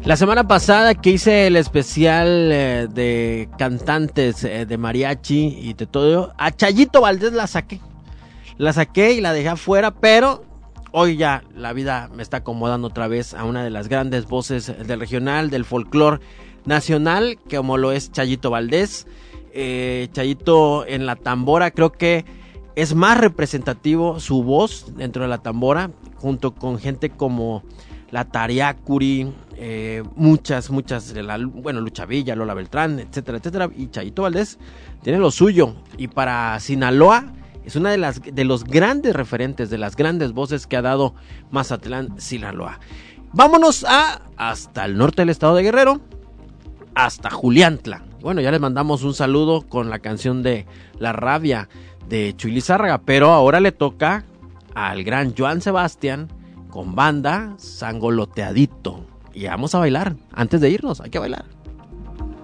La semana pasada que hice el especial de cantantes de mariachi y de todo, a Chayito Valdés la saqué. La saqué y la dejé afuera, pero hoy ya la vida me está acomodando otra vez a una de las grandes voces del regional, del folclore nacional, como lo es Chayito Valdés. Chayito en la tambora, creo que es más representativo su voz dentro de la tambora, junto con gente como la Tariacuri, muchas, Lucha Villa, Lola Beltrán, etcétera, etcétera. Y Chayito Valdés tiene lo suyo. Y para Sinaloa es una de los grandes referentes, de las grandes voces que ha dado Mazatlán, Sinaloa. Vámonos hasta el norte del estado de Guerrero, hasta Juliantla. Bueno, ya les mandamos un saludo con la canción de La Rabia de Chuy Lizárraga, pero ahora le toca al gran Joan Sebastián con banda Sangoloteadito. Y vamos a bailar. Antes de irnos, hay que bailar.